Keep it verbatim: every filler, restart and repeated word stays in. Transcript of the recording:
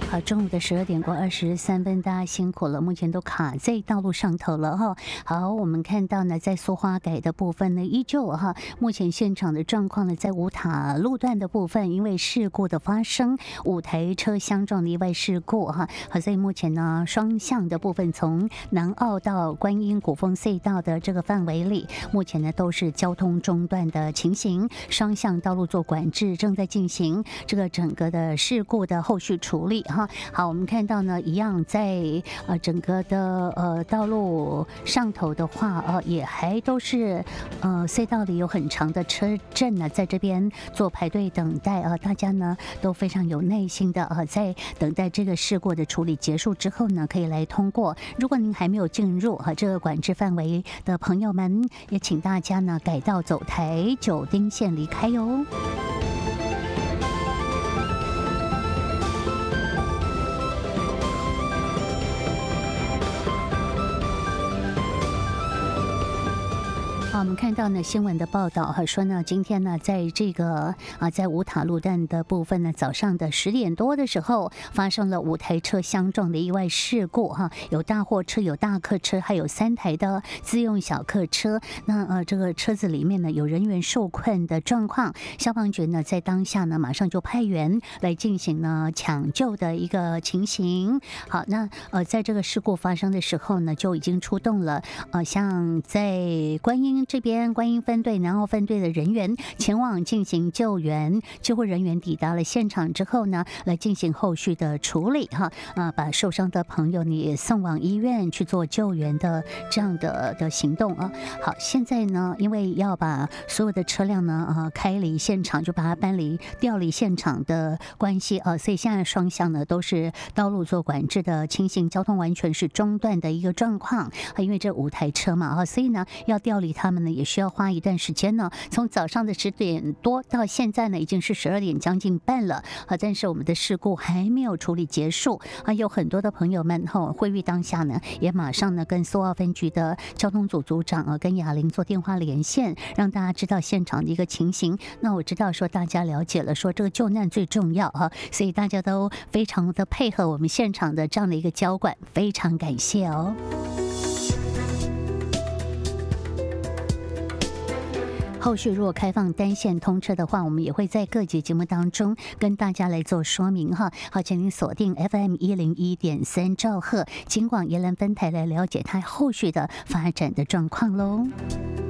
好，中午的十二点过二十三分，大家辛苦了，目前都卡在道路上头了哈。好，我们看到呢，在苏花改的部分呢，依旧哈，目前现场的状况呢，在五塔路段的部分，因为事故的发生，五台车相撞的意外事故哈，好，所以目前呢，双向的部分从南澳到观音古风隧道的这个范围里，目前呢都是交通中断的情形，双向道路做管制正在进行，这个整个的事故的后续处理哈。好，我们看到呢，一样在呃整个的呃道路上头的话，呃也还都是呃隧道里有很长的车阵呢，在这边做排队等待啊、呃，大家呢都非常有耐心的呃在等待这个事故的处理结束之后呢，可以来通过。如果您还没有进入和、呃、这个管制范围的朋友们，也请大家呢改道走台九丁线离开哟。我们看到呢新闻的报道哈，说呢今天呢在这个啊在五塔路段的部分呢，早上的十点多的时候发生了五台车相撞的意外事故哈，有大货车、有大客车，还有三台的自用小客车。那呃这个车子里面呢有人员受困的状况，消防局呢在当下呢马上就派员来进行呢抢救的一个情形。好，那呃在这个事故发生的时候呢，就已经出动了呃像在观音这边观音分队、南澳分队的人员前往进行救援，救护人员抵达了现场之后呢，来进行后续的处理哈，啊，把受伤的朋友呢也送往医院去做救援的这样的的行动啊。好，现在呢，因为要把所有的车辆呢啊开离现场，就把它搬离调离现场的关系啊，所以现在双向呢都是道路做管制的情形，交通完全是中断的一个状况啊，因为这五台车嘛啊，所以呢要调离他们呢也需要花一段时间呢，从早上的十点多到现在呢已经是十二点将近半了啊，但是我们的事故还没有处理结束啊，有很多的朋友们哈，会议当下呢也马上呢跟苏澳分局的交通组组长啊跟雅玲做电话连线，让大家知道现场的一个情形。那我知道说大家了解了，说这个救难最重要啊，所以大家都非常的配合我们现场的这样的一个交管，非常感谢哦。后续如果开放单线通车的话，我们也会在各节节目当中跟大家来做说明哈。好，请您锁定 F M 一零一点三兆赫金广宜兰分台来了解它后续的发展的状况喽。